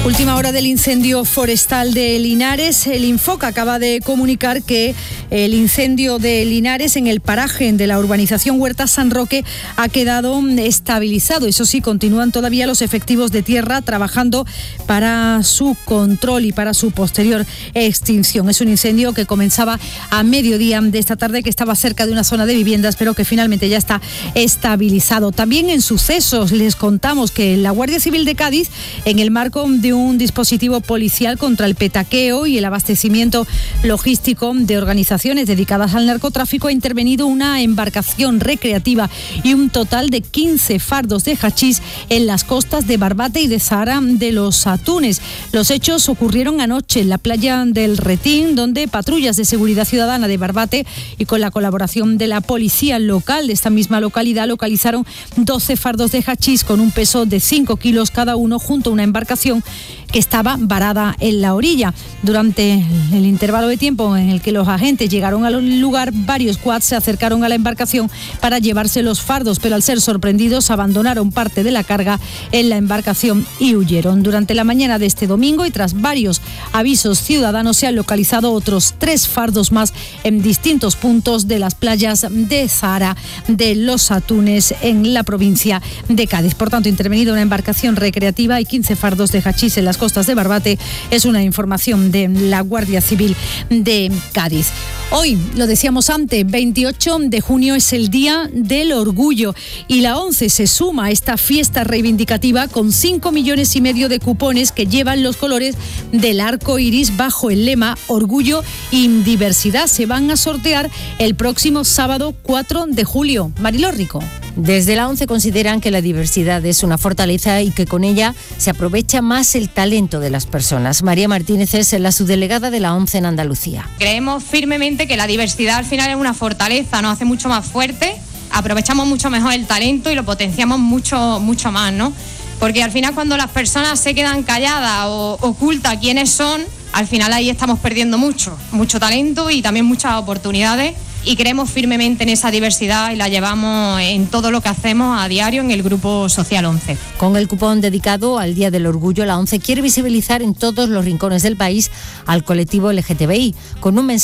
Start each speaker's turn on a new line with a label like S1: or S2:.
S1: Última hora del incendio forestal de Linares. El Infoc acaba de comunicar que el incendio de Linares en el paraje de la urbanización Huerta San Roque ha quedado estabilizado. Eso sí, continúan todavía los efectivos de tierra trabajando para su control y para su posterior extinción. Es un incendio que comenzaba a mediodía de esta tarde, que estaba cerca de una zona de viviendas, pero que finalmente ya está estabilizado. También en sucesos les contamos que la Guardia Civil de Cádiz, en el marco de un dispositivo policial contra el petaqueo y el abastecimiento logístico de organizaciones dedicadas al narcotráfico, ha intervenido una embarcación recreativa y un total de 15 fardos de hachís en las costas de Barbate y de Zahara de los Atunes. Los hechos ocurrieron anoche en la playa del Retín, donde patrullas de seguridad ciudadana de Barbate y con la colaboración de la policía local de esta misma localidad localizaron 12 fardos de hachís con un peso de 5 kilos cada uno junto a una embarcación que estaba varada en la orilla. Durante el intervalo de tiempo en el que los agentes llegaron al lugar, varios quads se acercaron a la embarcación para llevarse los fardos, pero al ser sorprendidos abandonaron parte de la carga en la embarcación y huyeron. Durante la mañana de este domingo y tras varios avisos ciudadanos se han localizado otros 3 fardos más en distintos puntos de las playas de Zahara de los Atunes en la provincia de Cádiz. Por tanto, intervenido una embarcación recreativa y 15 fardos de hachís en las costas de Barbate. Es una información de la Guardia Civil de Cádiz. Hoy, lo decíamos antes, 28 de junio es el Día del Orgullo y la ONCE se suma a esta fiesta reivindicativa con 5,5 millones de cupones que llevan los colores del arco iris bajo el lema Orgullo y Diversidad. Se van a sortear el próximo sábado 4 de julio. Mariló Rico.
S2: Desde la ONCE consideran que la diversidad es una fortaleza y que con ella se aprovecha más el talento de las personas. María Martínez es la subdelegada de la ONCE en Andalucía.
S3: Creemos firmemente que la diversidad al final es una fortaleza, nos hace mucho más fuertes, aprovechamos mucho mejor el talento y lo potenciamos mucho más, ¿no? Porque al final cuando las personas se quedan calladas o ocultan quiénes son, al final ahí estamos perdiendo mucho talento y también muchas oportunidades. Y creemos firmemente en esa diversidad y la llevamos en todo lo que hacemos a diario en el Grupo Social 11.
S2: Con el cupón dedicado al Día del Orgullo, la ONCE quiere visibilizar en todos los rincones del país al colectivo LGTBI, con un mensaje